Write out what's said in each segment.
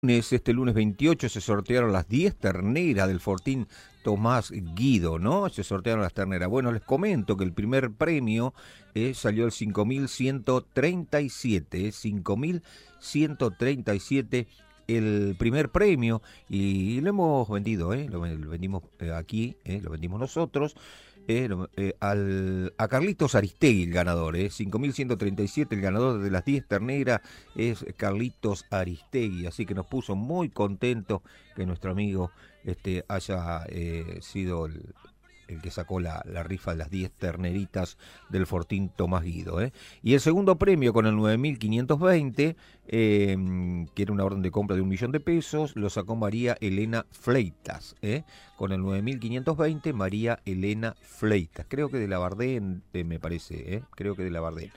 Este lunes 28 se sortearon las 10 terneras del Fortín Tomás Guido, ¿no? Se sortearon las terneras. Bueno, les comento que el primer premio salió el 5.137, 5.137 el primer premio y lo hemos vendido, lo vendimos aquí, lo vendimos nosotros. A Carlitos Aristegui el ganador, 5.137 el ganador de las 10 terneras es Carlitos Aristegui, así que nos puso muy contentos que nuestro amigo haya sido el que sacó la rifa de las 10 terneritas del Fortín Tomás Guido. Y el segundo premio con el 9.520, que era una orden de compra de 1.000.000 de pesos, lo sacó María Elena Fleitas. Con el 9.520, María Elena Fleitas. Creo que de la Bardén, me parece, creo que de la Bardén.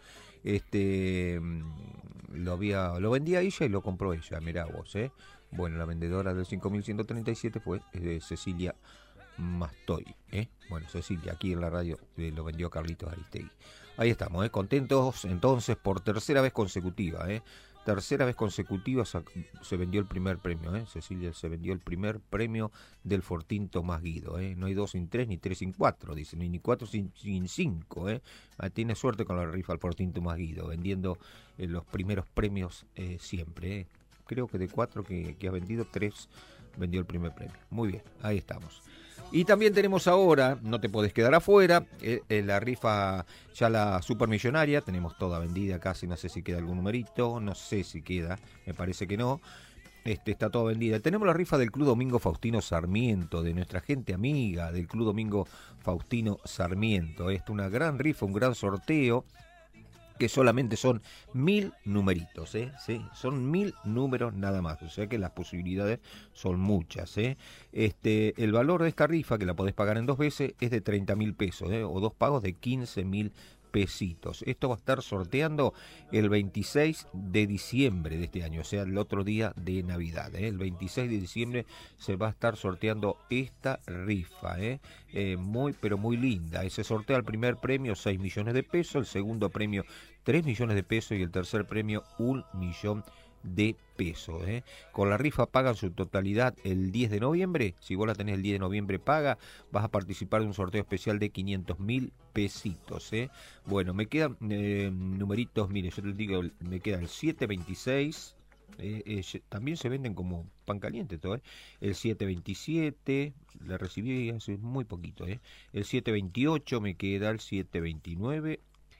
Lo vendía ella y lo compró ella, mirá vos. Bueno, la vendedora del 5.137 fue Cecilia Mastoy, Bueno, Cecilia, aquí en la radio lo vendió Carlitos Aristegui. Ahí estamos, contentos entonces por tercera vez consecutiva, Tercera vez consecutiva se vendió el primer premio, Cecilia, se vendió el primer premio del Fortín Tomás Guido, No hay 2 sin 3 ni 3 sin 4, dicen, ni 4 sin 5, Tiene suerte con la rifa al Fortín Tomás Guido, vendiendo los primeros premios siempre, Creo que de 4 que ha vendido, 3 vendió el primer premio. Muy bien, ahí estamos. Y también tenemos ahora, no te podés quedar afuera, la rifa ya la supermillonaria, tenemos toda vendida casi, no sé si queda algún numerito, no sé si queda, me parece que no. Está toda vendida. Tenemos la rifa del Club Domingo Faustino Sarmiento, de nuestra gente amiga del Club Domingo Faustino Sarmiento. Una gran rifa, un gran sorteo, que solamente son 1.000 numeritos, ¿sí? Son 1.000 números nada más, o sea que las posibilidades son muchas, El valor de esta rifa, que la podés pagar en 2 veces, es de 30.000 pesos, o 2 pagos de 15.000 pesitos. Esto va a estar sorteando el 26 de diciembre de este año, o sea, el otro día de Navidad, El 26 de diciembre se va a estar sorteando esta rifa, muy, pero muy linda. Se sortea el primer premio 6 millones de pesos, el segundo premio 3 millones de pesos y el tercer premio 1 millón de pesos. Con la rifa pagan su totalidad el 10 de noviembre. Si vos la tenés el 10 de noviembre paga, vas a participar de un sorteo especial de 500.000 pesitos. Bueno, me quedan numeritos, mire, yo les digo, me queda el 726. También se venden como pan caliente todo, El 727 le recibí hace muy poquito, El 728 me queda, el 729,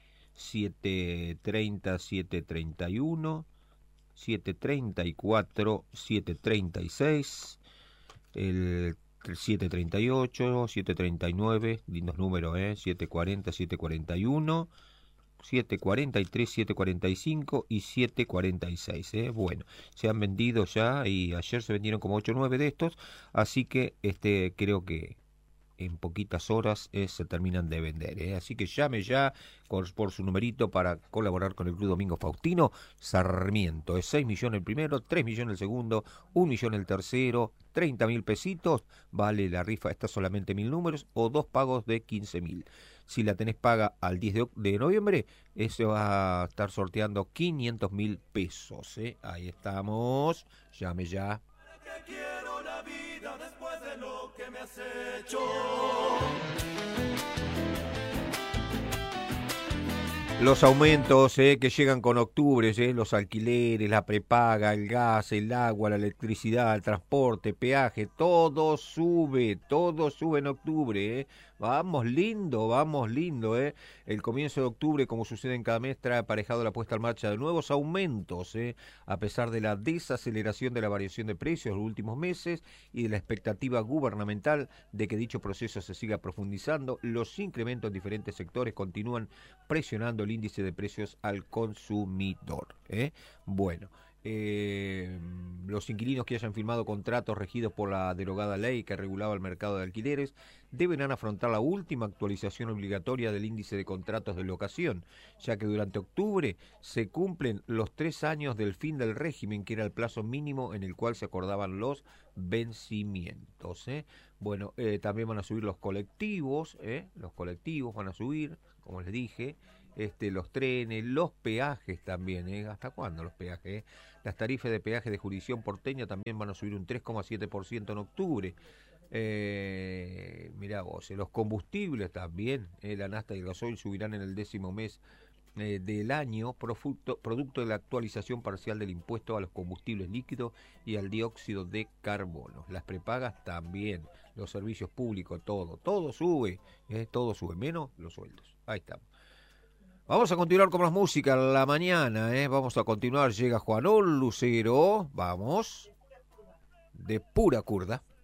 730, 731, 734, 736, el 738, 739, lindos números, 740, 741, 743, 745 y 746. Bueno, se han vendido ya y ayer se vendieron como 8 o 9 de estos, así que creo que en poquitas horas se terminan de vender. Así que llame ya por su numerito para colaborar con el Club Domingo Faustino Sarmiento. Es 6 millones el primero, 3 millones el segundo, 1 millón el tercero, 30.000 pesitos. Vale la rifa, está solamente 1.000 números o 2 pagos de 15.000. Si la tenés paga al 10 de noviembre, se va a estar sorteando 500.000 pesos. Ahí estamos. Llame ya. Quiero la vida después de lo que me has hecho. Los aumentos que llegan con octubre, los alquileres, la prepaga, el gas, el agua, la electricidad, el transporte, peaje, todo sube en octubre. Vamos lindo, El comienzo de octubre, como sucede en cada mes, trae aparejado la puesta en marcha de nuevos aumentos, a pesar de la desaceleración de la variación de precios en los últimos meses y de la expectativa gubernamental de que dicho proceso se siga profundizando, los incrementos en diferentes sectores continúan presionando el índice de precios al consumidor. Bueno, los inquilinos que hayan firmado contratos regidos por la derogada ley que regulaba el mercado de alquileres deberán afrontar la última actualización obligatoria del índice de contratos de locación, ya que durante octubre se cumplen los 3 años del fin del régimen, que era el plazo mínimo en el cual se acordaban los vencimientos. Bueno, también van a subir los colectivos van a subir, como les dije, los trenes, los peajes también, ¿hasta cuándo los peajes? Las tarifas de peaje de jurisdicción porteña también van a subir un 3,7% en octubre. Mirá vos, los combustibles también, la nafta y el gasoil subirán en el 10º mes del año, producto de la actualización parcial del impuesto a los combustibles líquidos y al dióxido de carbono. Las prepagas también, los servicios públicos, todo sube, menos los sueldos. Ahí estamos. Vamos a continuar con más música en la mañana, vamos a continuar, llega Juanol Lucero, vamos, de pura curda.